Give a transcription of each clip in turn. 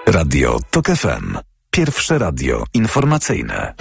Radio TOK FM. Pierwsze radio informacyjne.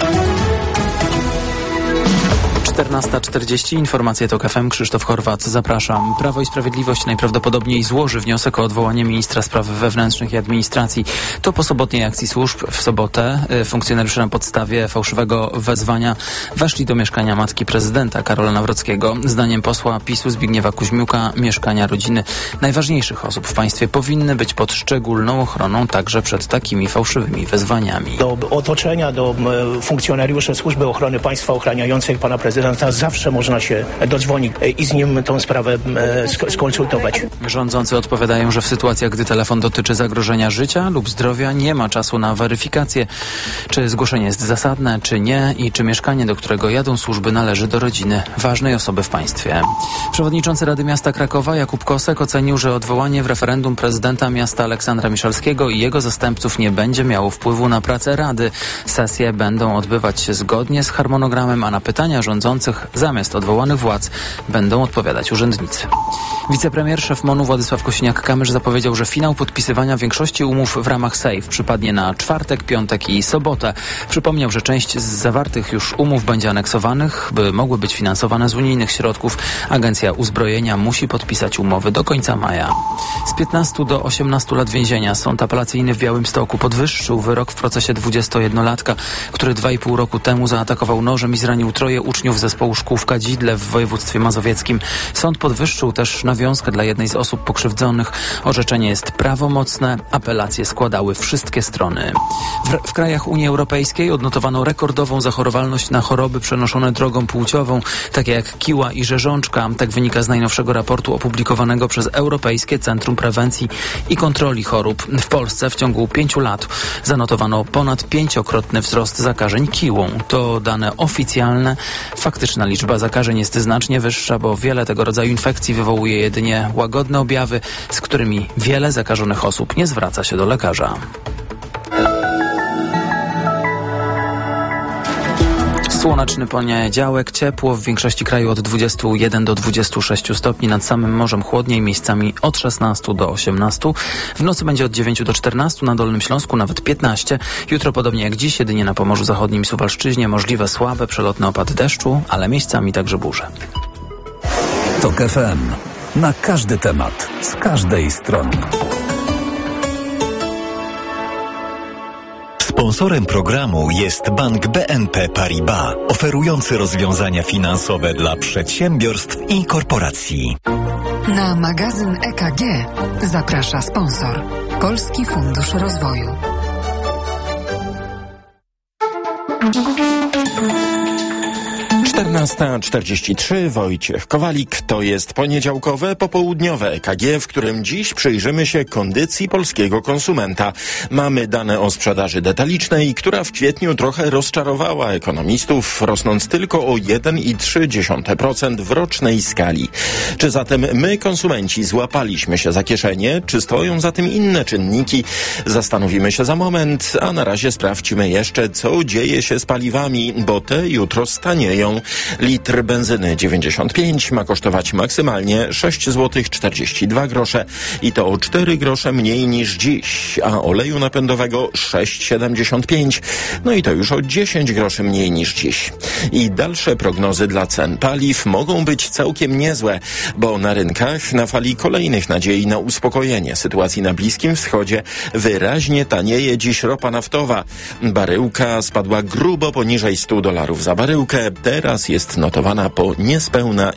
14:40. Informacje TOK FM. Krzysztof Horwat. Zapraszam. Prawo i Sprawiedliwość najprawdopodobniej złoży wniosek o odwołanie ministra spraw wewnętrznych i administracji. To po sobotniej akcji służb w sobotę funkcjonariusze na podstawie fałszywego wezwania weszli do mieszkania matki prezydenta Karola Nawrockiego. Zdaniem posła PiS-u Zbigniewa Kuźmiuka mieszkania rodziny najważniejszych osób w państwie powinny być pod szczególną ochroną także przed takimi fałszywymi wezwaniami. Do otoczenia, do funkcjonariuszy Służby Ochrony Państwa ochraniających pana prezydenta zawsze można się dodzwonić i z nim tą sprawę skonsultować. Rządzący odpowiadają, że w sytuacjach, gdy telefon dotyczy zagrożenia życia lub zdrowia, nie ma czasu na weryfikację, czy zgłoszenie jest zasadne, czy nie i czy mieszkanie, do którego jadą służby, należy do rodziny ważnej osoby w państwie. Przewodniczący Rady Miasta Krakowa Jakub Kosek ocenił, że odwołanie w referendum prezydenta miasta Aleksandra Miszalskiego i jego zastępców nie będzie miało wpływu na pracę Rady. Sesje będą odbywać się zgodnie z harmonogramem, a na pytania rządzących zamiast odwołanych władz będą odpowiadać urzędnicy. Wicepremier, szef MON-u Władysław Kosiniak-Kamysz zapowiedział, że finał podpisywania większości umów w ramach SAFE przypadnie na czwartek, piątek i sobotę. Przypomniał, że część z zawartych już umów będzie aneksowanych, by mogły być finansowane z unijnych środków. Agencja Uzbrojenia musi podpisać umowy do końca maja. Z 15 do 18 lat więzienia Sąd Apelacyjny w Białymstoku podwyższył wyrok w procesie 21-latka, który 2,5 roku temu zaatakował nożem i zranił 3 uczniów zespołu szkół w Kadzidle w województwie mazowieckim. Sąd podwyższył też nawiązkę dla jednej z osób pokrzywdzonych. Orzeczenie jest prawomocne. Apelacje składały wszystkie strony. W krajach Unii Europejskiej odnotowano rekordową zachorowalność na choroby przenoszone drogą płciową, takie jak kiła i rzeżączka. Tak wynika z najnowszego raportu opublikowanego przez Europejskie Centrum Prewencji i Kontroli Chorób. W Polsce w ciągu 5 lat zanotowano ponad 5-krotny wzrost zakażeń kiłą. To dane oficjalne. Faktyczna liczba zakażeń jest znacznie wyższa, bo wiele tego rodzaju infekcji wywołuje jedynie łagodne objawy, z którymi wiele zakażonych osób nie zwraca się do lekarza. Słoneczny poniedziałek, ciepło, w większości kraju od 21 do 26 stopni, nad samym morzem chłodniej, miejscami od 16 do 18. W nocy będzie od 9 do 14, na Dolnym Śląsku nawet 15. Jutro podobnie jak dziś, jedynie na Pomorzu Zachodnim i Suwalszczyźnie możliwe słabe, przelotne opady deszczu, ale miejscami także burze. TOK FM. Na każdy temat, z każdej strony. Sponsorem programu jest Bank BNP Paribas, oferujący rozwiązania finansowe dla przedsiębiorstw i korporacji. Na magazyn EKG zaprasza sponsor Polski Fundusz Rozwoju. Czternasta 43, Wojciech Kowalik. To jest poniedziałkowe, popołudniowe EKG, w którym dziś przyjrzymy się kondycji polskiego konsumenta. Mamy dane o sprzedaży detalicznej, która w kwietniu trochę rozczarowała ekonomistów, rosnąc tylko o 1,3% w rocznej skali. Czy zatem my, konsumenci, złapaliśmy się za kieszenie? Czy stoją za tym inne czynniki? Zastanowimy się za moment, a na razie sprawdźmy jeszcze, co dzieje się z paliwami, bo te jutro stanieją. Litr benzyny 95 ma kosztować maksymalnie 6 zł 42 grosze i to o 4 grosze mniej niż dziś, a oleju napędowego 6,75. No i to już o 10 groszy mniej niż dziś. I dalsze prognozy dla cen paliw mogą być całkiem niezłe, bo na rynkach na fali kolejnych nadziei na uspokojenie sytuacji na Bliskim Wschodzie wyraźnie tanieje dziś ropa naftowa. Baryłka spadła grubo poniżej $100 za baryłkę. Teraz jest notowana po niespełna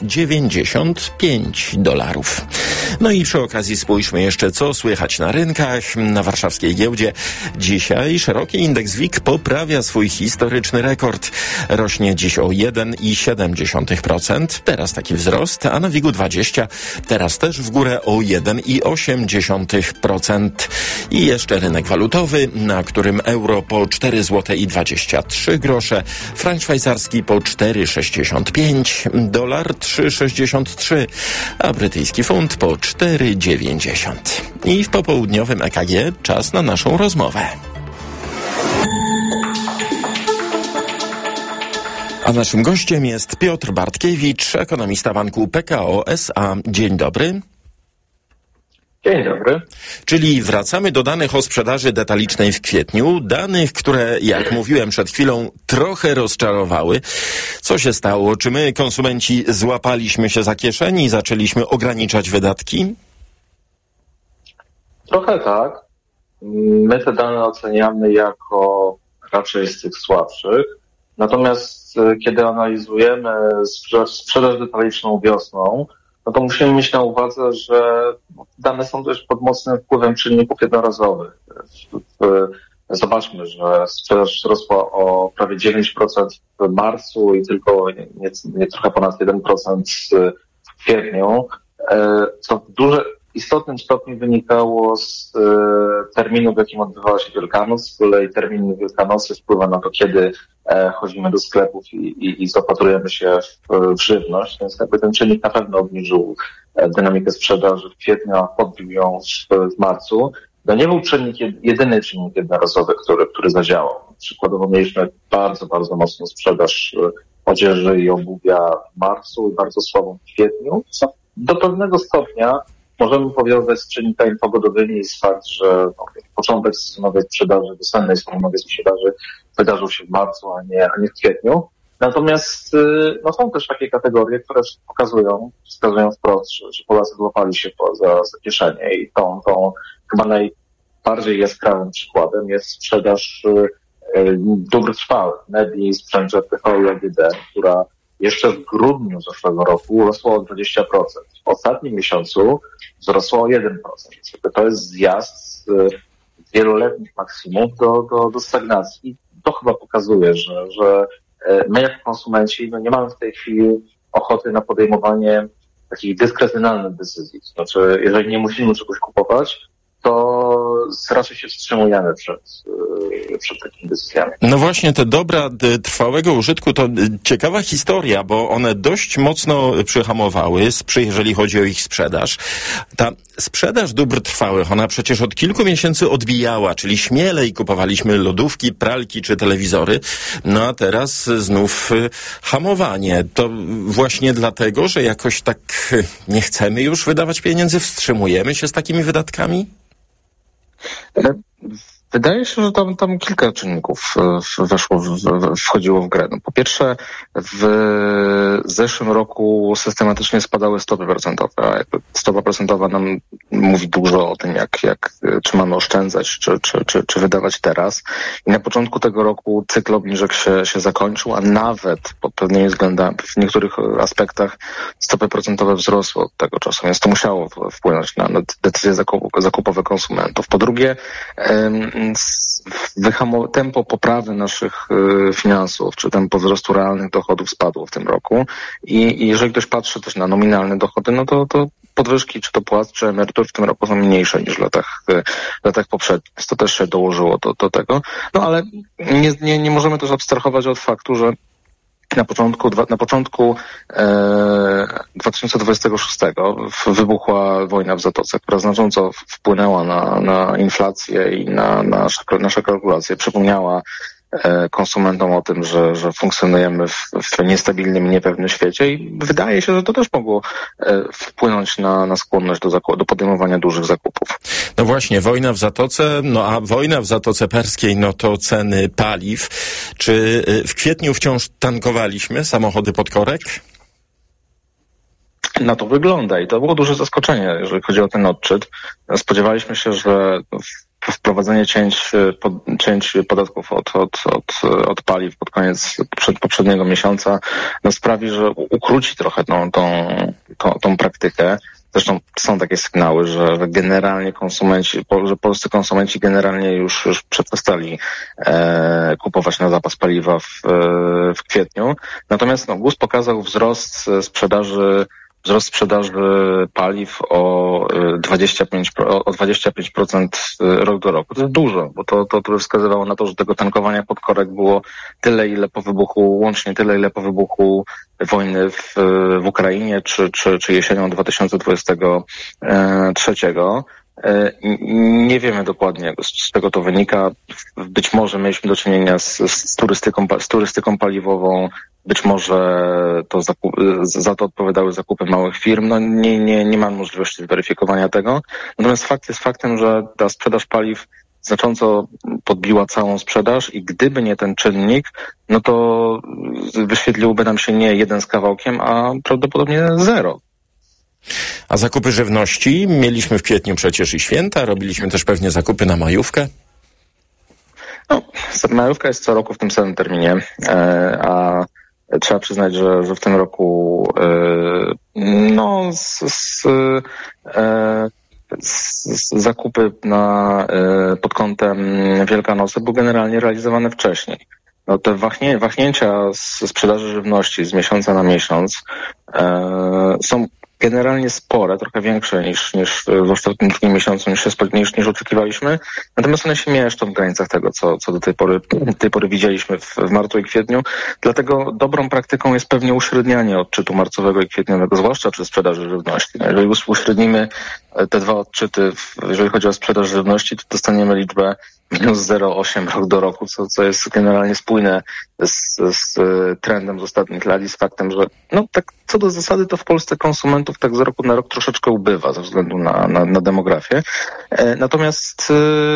$95. No i przy okazji spójrzmy jeszcze, co słychać na rynkach. Na warszawskiej giełdzie dzisiaj szeroki indeks WIG poprawia swój historyczny rekord. Rośnie dziś o 1,7%. Teraz taki wzrost, a na WIG-u 20 teraz też w górę o 1,8%. I jeszcze rynek walutowy, na którym euro po 4,23 zł, frank szwajcarski po 4,65, dolar 3,63, a brytyjski funt po 4,90. I w popołudniowym EKG czas na naszą rozmowę. A naszym gościem jest Piotr Bartkiewicz, ekonomista banku PKO SA. Dzień dobry. Dzień dobry. Czyli wracamy do danych o sprzedaży detalicznej w kwietniu. Danych, które, jak mówiłem przed chwilą, trochę rozczarowały. Co się stało? Czy my, konsumenci, złapaliśmy się za kieszeni i zaczęliśmy ograniczać wydatki? Trochę tak. My te dane oceniamy jako raczej z tych słabszych. Natomiast kiedy analizujemy sprzedaż detaliczną wiosną, no to musimy mieć na uwadze, że dane są też pod mocnym wpływem czynników jednorazowych. Zobaczmy, że sprzedaż rosła o prawie 9% w marcu i tylko nie trochę ponad 1% w kwietniu, co w istotnym stopniu wynikało z terminu, w jakim odbywała się Wielkanoc. Z kolei termin Wielkanocy wpływa na to, kiedy chodzimy do sklepów i zaopatrujemy się w żywność, więc jakby ten czynnik na pewno obniżył dynamikę sprzedaży w kwietniu, a podbił ją w marcu. To nie był jedyny czynnik jednorazowy, który zadziałał. Przykładowo mieliśmy bardzo, bardzo mocną sprzedaż odzieży i obuwia w marcu i bardzo słabą w kwietniu, co do pewnego stopnia możemy powiązać z czynnikami pogodowymi. Jest fakt, że początek sezonowej sprzedaży, wiosennej sezonowej sprzedaży wydarzył się w marcu, a nie w kwietniu. Natomiast są też takie kategorie, które wskazują wprost, że Polacy złapali się za kieszenie i tą chyba najbardziej jaskrawym przykładem jest sprzedaż dóbr trwałych, mebli, sprzętu FPV i AGD, która jeszcze w grudniu zeszłego roku rosła o 20%. W ostatnim miesiącu wzrosła o 1%. To jest zjazd z wieloletnich maksimów do stagnacji. I to chyba pokazuje, że my jako konsumenci nie mamy w tej chwili ochoty na podejmowanie takich dyskrecjonalnych decyzji. To znaczy, jeżeli nie musimy czegoś kupować, to raczej się wstrzymujemy przed takimi decyzjami. No właśnie, te dobra trwałego użytku to ciekawa historia, bo one dość mocno przyhamowały, jeżeli chodzi o ich sprzedaż. Ta sprzedaż dóbr trwałych, ona przecież od kilku miesięcy odbijała, czyli śmielej kupowaliśmy lodówki, pralki czy telewizory, no a teraz znów hamowanie. To właśnie dlatego, że jakoś tak nie chcemy już wydawać pieniędzy, wstrzymujemy się z takimi wydatkami? Wydaje się, że tam kilka czynników wchodziło w grę. No, po pierwsze, w zeszłym roku systematycznie spadały stopy procentowe, a jakby stopa procentowa nam mówi dużo o tym, czy mamy oszczędzać, czy wydawać teraz. I na początku tego roku cykl obniżek się zakończył, a nawet pod pewnymi względami, w niektórych aspektach stopy procentowe wzrosły od tego czasu, więc to musiało wpłynąć na decyzje zakupowe konsumentów. Po drugie, tempo poprawy naszych finansów, czy tempo wzrostu realnych dochodów spadło w tym roku i jeżeli ktoś patrzy też na nominalne dochody, no to podwyżki, czy to płac, czy emerytur w tym roku są mniejsze niż w latach poprzednich. To też się dołożyło do tego. No ale nie możemy też abstrahować od faktu, że na początku 2026 wybuchła wojna w Zatoce, która znacząco wpłynęła na inflację i na nasze kalkulacje. Przypomniała konsumentom o tym, że funkcjonujemy w niestabilnym i niepewnym świecie i wydaje się, że to też mogło wpłynąć na skłonność do podejmowania dużych zakupów. No właśnie, wojna w Zatoce, a wojna w Zatoce Perskiej, to ceny paliw. Czy w kwietniu wciąż tankowaliśmy samochody pod korek? Na to wygląda i to było duże zaskoczenie, jeżeli chodzi o ten odczyt. Spodziewaliśmy się, że wprowadzenie cięć podatków od paliw pod koniec poprzedniego miesiąca sprawi, że ukróci trochę tą praktykę. Zresztą są takie sygnały, że generalnie polscy konsumenci generalnie już przestali kupować na zapas paliwa w kwietniu. Natomiast GUS pokazał wzrost sprzedaży paliw o 25% rok do roku. To jest dużo, bo to wskazywało na to, że tego tankowania pod korek było łącznie tyle, ile po wybuchu wojny w Ukrainie, czy jesienią 2023. Nie wiemy dokładnie, z czego to wynika. Być może mieliśmy do czynienia z turystyką paliwową, być może za to odpowiadały zakupy małych firm. No nie mam możliwości zweryfikowania tego. Natomiast fakt jest faktem, że ta sprzedaż paliw znacząco podbiła całą sprzedaż i gdyby nie ten czynnik, no to wyświetliłby nam się nie 1 z kawałkiem, a prawdopodobnie 0. A zakupy żywności? Mieliśmy w kwietniu przecież i święta, robiliśmy też pewnie zakupy na majówkę. No, majówka jest co roku w tym samym terminie, a trzeba przyznać, że w tym roku zakupy pod kątem Wielkanocy były generalnie realizowane wcześniej. No te wahnięcia z sprzedaży żywności z miesiąca na miesiąc są generalnie spore, trochę większe niż w ostatnim drugim miesiącu, niż oczekiwaliśmy. Natomiast one się mieszczą w granicach tego, co do tej pory widzieliśmy w marcu i kwietniu. Dlatego dobrą praktyką jest pewnie uśrednianie odczytu marcowego i kwietniowego, zwłaszcza przy sprzedaży żywności. No, jeżeli uśrednimy te dwa odczyty, jeżeli chodzi o sprzedaż żywności, to dostaniemy liczbę minus 0,8 rok do roku, co jest generalnie spójne z trendem z ostatnich lat i z faktem, że no tak co do zasady to w Polsce konsumentów tak z roku na rok troszeczkę ubywa ze względu na demografię. Natomiast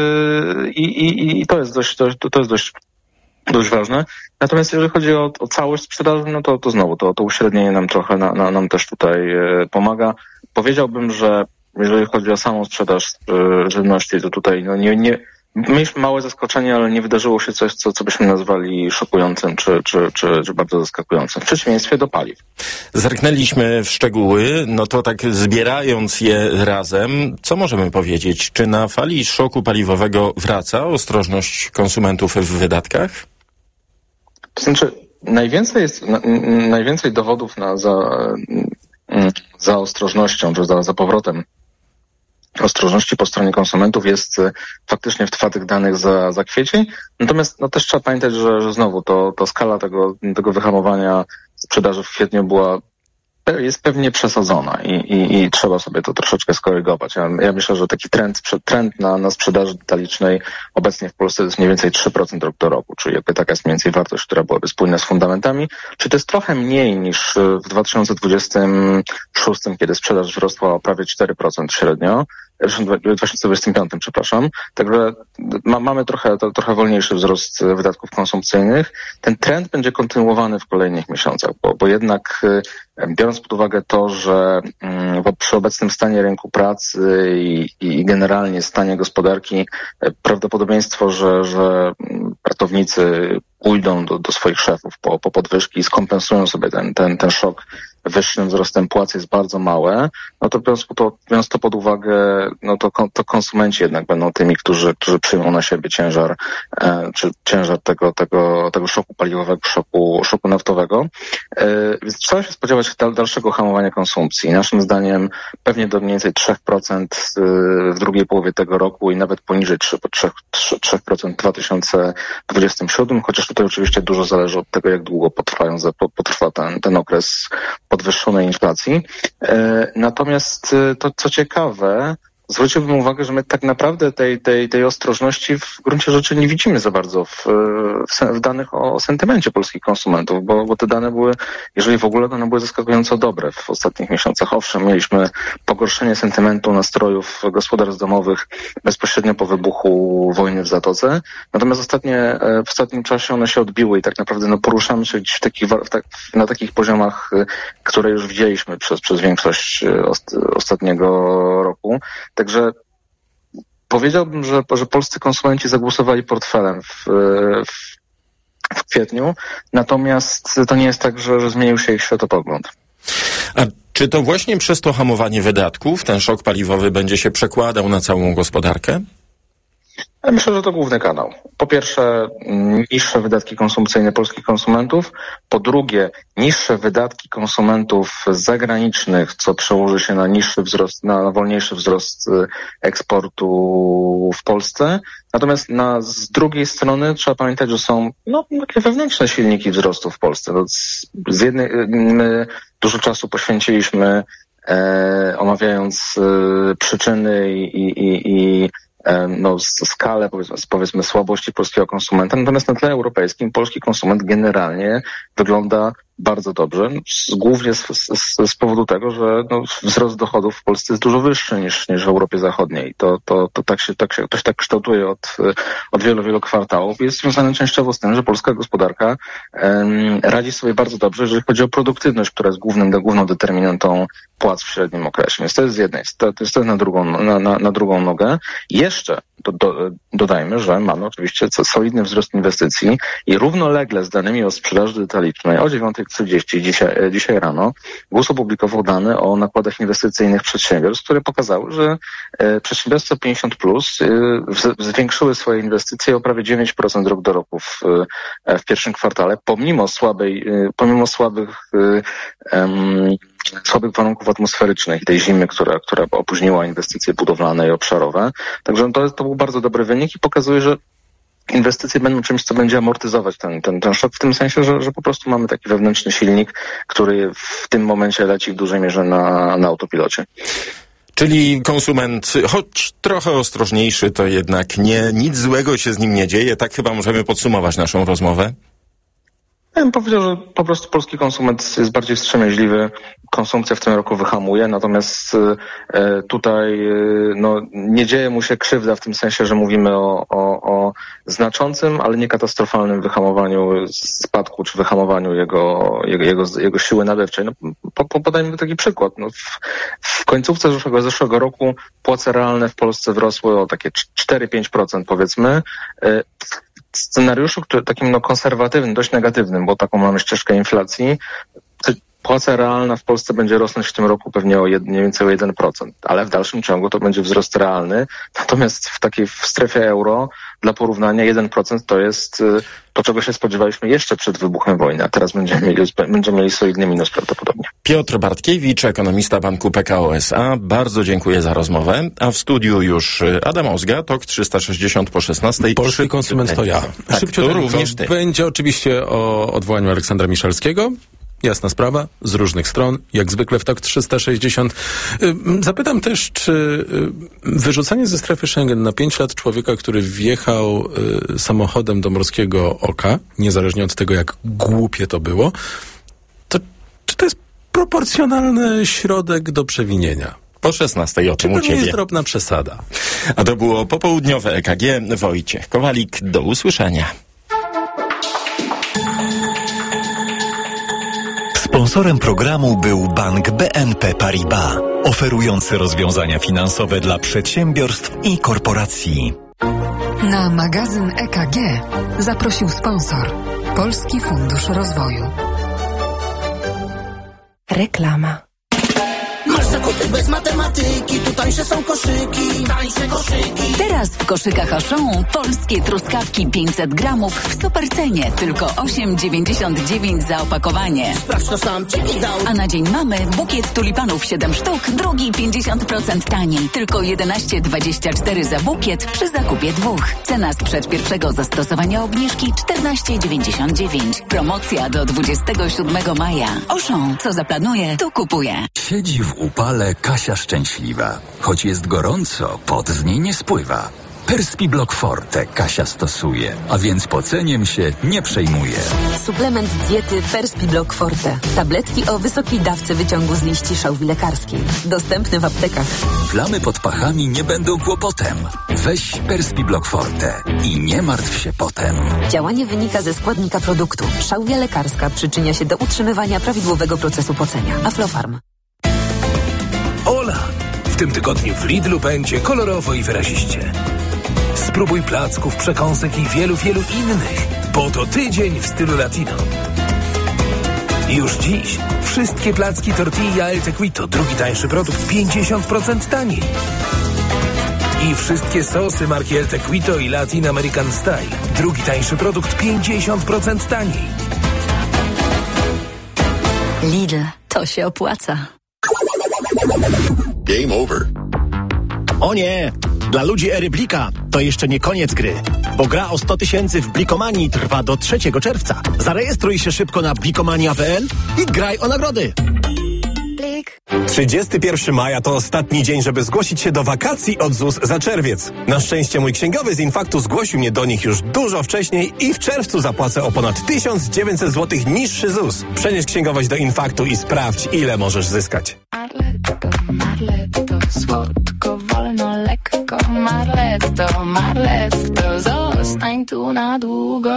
i to jest dość ważne. Natomiast jeżeli chodzi o całość sprzedaży, no to znowu to uśrednienie nam trochę nam też tutaj pomaga. Powiedziałbym, że jeżeli chodzi o samą sprzedaż żywności, to tutaj no nie mieliśmy małe zaskoczenie, ale nie wydarzyło się coś, co byśmy nazwali szokującym czy bardzo zaskakującym. W przeciwieństwie do paliw. Zerknęliśmy w szczegóły, no to tak zbierając je razem, co możemy powiedzieć? Czy na fali szoku paliwowego wraca ostrożność konsumentów w wydatkach? To znaczy, najwięcej dowodów za ostrożnością, czy za powrotem ostrożności po stronie konsumentów jest faktycznie w trwałych danych za kwiecień. Natomiast no, też trzeba pamiętać, że znowu to skala tego wyhamowania sprzedaży w kwietniu jest pewnie przesadzona i trzeba sobie to troszeczkę skorygować. Ja myślę, że taki trend na sprzedaży detalicznej obecnie w Polsce to jest mniej więcej 3% rok do roku, czyli jakby taka jest mniej więcej wartość, która byłaby spójna z fundamentami. Czy to jest trochę mniej niż w 2026, kiedy sprzedaż wzrosła o prawie 4% średnio, w 2025, przepraszam. Także mamy trochę wolniejszy wzrost wydatków konsumpcyjnych. Ten trend będzie kontynuowany w kolejnych miesiącach, bo jednak biorąc pod uwagę to, że przy obecnym stanie rynku pracy i generalnie stanie gospodarki prawdopodobieństwo, że pracownicy pójdą do swoich szefów po podwyżki i skompensują sobie ten szok wyższym wzrostem płac jest bardzo małe, no to biorąc to pod uwagę, no to konsumenci jednak będą tymi, którzy przyjmą na siebie ciężar tego szoku paliwowego, szoku naftowego. Więc trzeba się spodziewać dalszego hamowania konsumpcji. Naszym zdaniem pewnie do mniej więcej 3% w drugiej połowie tego roku i nawet poniżej 3% w 2027, chociaż tutaj oczywiście dużo zależy od tego, jak długo potrwa ten okres podwyższonej inflacji. Natomiast to, co ciekawe, zwróciłbym uwagę, że my tak naprawdę tej ostrożności w gruncie rzeczy nie widzimy za bardzo w danych o sentymencie polskich konsumentów, bo te dane były, jeżeli w ogóle, one były zaskakująco dobre w ostatnich miesiącach. Owszem, mieliśmy pogorszenie sentymentu, nastrojów gospodarstw domowych bezpośrednio po wybuchu wojny w Zatoce, natomiast w ostatnim czasie one się odbiły i tak naprawdę poruszamy się gdzieś na takich poziomach, które już widzieliśmy przez większość ostatniego roku. Także powiedziałbym, że polscy konsumenci zagłosowali portfelem w kwietniu, natomiast to nie jest tak, że zmienił się ich światopogląd. A czy to właśnie przez to hamowanie wydatków ten szok paliwowy będzie się przekładał na całą gospodarkę? Ja myślę, że to główny kanał. Po pierwsze, niższe wydatki konsumpcyjne polskich konsumentów. Po drugie, niższe wydatki konsumentów zagranicznych, co przełoży się na wolniejszy wzrost eksportu w Polsce. Natomiast z drugiej strony trzeba pamiętać, że są takie wewnętrzne silniki wzrostu w Polsce. Z jednej my dużo czasu poświęciliśmy omawiając przyczyny i skalę, powiedzmy, słabości polskiego konsumenta. Natomiast na tle europejskim polski konsument generalnie wygląda bardzo dobrze, głównie z powodu tego, że wzrost dochodów w Polsce jest dużo wyższy niż w Europie Zachodniej. To się tak kształtuje od wielu kwartałów. Jest związane częściowo z tym, że polska gospodarka radzi sobie bardzo dobrze, jeżeli chodzi o produktywność, która jest główną determinantą płac w średnim okresie. Więc to jest z jednej, to jest na drugą nogę. Jeszcze dodajmy, że mamy oczywiście solidny wzrost inwestycji i równolegle z danymi o sprzedaży detalicznej o 9:30 dzisiaj rano GUS opublikował dane o nakładach inwestycyjnych przedsiębiorstw, które pokazały, że przedsiębiorstwa 50+ zwiększyły swoje inwestycje o prawie 9% rok do roku w pierwszym kwartale, pomimo słabych warunków atmosferycznych i tej zimy, która opóźniła inwestycje budowlane i obszarowe. Także to był bardzo dobry wynik i pokazuje, że inwestycje będą czymś, co będzie amortyzować ten szok, w tym sensie, że po prostu mamy taki wewnętrzny silnik, który w tym momencie leci w dużej mierze na autopilocie. Czyli konsument, choć trochę ostrożniejszy, to jednak nic złego się z nim nie dzieje. Tak chyba możemy podsumować naszą rozmowę. Ja bym powiedział, że po prostu polski konsument jest bardziej wstrzemięźliwy, konsumpcja w tym roku wyhamuje, natomiast tutaj nie dzieje mu się krzywda w tym sensie, że mówimy o znaczącym, ale nie katastrofalnym wyhamowaniu spadku, czy wyhamowaniu jego siły nabywczej. Podajmy taki przykład. W końcówce zeszłego roku płace realne w Polsce wrosły o takie 4-5% powiedzmy. W scenariuszu, który takim konserwatywnym, dość negatywnym, bo taką mamy ścieżkę inflacji, płaca realna w Polsce będzie rosnąć w tym roku pewnie o mniej więcej o 1%, ale w dalszym ciągu to będzie wzrost realny. Natomiast w strefie euro, dla porównania, 1% to jest to, czego się spodziewaliśmy jeszcze przed wybuchem wojny, a teraz będziemy mieli solidny minus prawdopodobnie. Piotr Bartkiewicz, ekonomista Banku Pekao S.A. Bardzo dziękuję za rozmowę. A w studiu już Adam Ozga, TOK 360 po 16. Polski konsument to ja. Tak, Szybciutko, to również ty. Będzie oczywiście o odwołaniu Aleksandra Miszalskiego. Jasna sprawa, z różnych stron, jak zwykle w TOK 360. Zapytam też, czy wyrzucanie ze strefy Schengen na 5 lat człowieka, który wjechał samochodem do Morskiego Oka, niezależnie od tego, jak głupie to było, czy to jest proporcjonalny środek do przewinienia? Po 16 o tym u Czy to nie ciebie. jest drobna przesada? A to było popołudniowe EKG. Wojciech Kowalik, do usłyszenia. Sponsorem programu był Bank BNP Paribas, oferujący rozwiązania finansowe dla przedsiębiorstw i korporacji. Na magazyn EKG zaprosił sponsor Polski Fundusz Rozwoju. Reklama. Masz zakupy bez matematyki, tu tańsze są koszyki, tańsze koszyki. Teraz w koszykach Auchan polskie truskawki 500 gramów w supercenie, tylko 8,99 za opakowanie. Sprawdź, to sam ci dał. A na dzień mamy bukiet tulipanów 7 sztuk, drugi 50% taniej, tylko 11,24 za bukiet przy zakupie 2. Cena sprzed pierwszego zastosowania obniżki 14,99. Promocja do 27 maja. Auchan, co zaplanuje, to kupuje. Siedzi w upale Kasia szczęśliwa. Choć jest gorąco, pot z niej nie spływa. Perspiblock Forte Kasia stosuje, a więc poceniem się nie przejmuje. Suplement diety Perspiblock Forte. Tabletki o wysokiej dawce wyciągu z liści szałwi lekarskiej. Dostępny w aptekach. Plamy pod pachami nie będą kłopotem. Weź Perspiblock Forte i nie martw się potem. Działanie wynika ze składnika produktu. Szałwia lekarska przyczynia się do utrzymywania prawidłowego procesu pocenia. Aflofarm. Ola! W tym tygodniu w Lidlu będzie kolorowo i wyraziście. Spróbuj placków, przekąsek i wielu innych, bo to tydzień w stylu latino. Już dziś wszystkie placki tortilla El Tequito, drugi tańszy produkt, 50% taniej. I wszystkie sosy marki El Tequito i Latin American Style, drugi tańszy produkt, 50% taniej. Lidl, to się opłaca. Game over. O nie! Dla ludzi Eryblika to jeszcze nie koniec gry, bo gra o 100 000 w Blikomanii trwa do 3 czerwca. Zarejestruj się szybko na blikomania.pl i graj o nagrody. Blik. 31 maja to ostatni dzień, żeby zgłosić się do wakacji od ZUS za czerwiec. Na szczęście mój księgowy z Infaktu zgłosił mnie do nich już dużo wcześniej i w czerwcu zapłacę o ponad 1900 zł niższy ZUS. Przenieś księgowość do Infaktu i sprawdź, ile możesz zyskać. Marletto, słodko, wolno, lekko, Marletto, zostań tu na długo.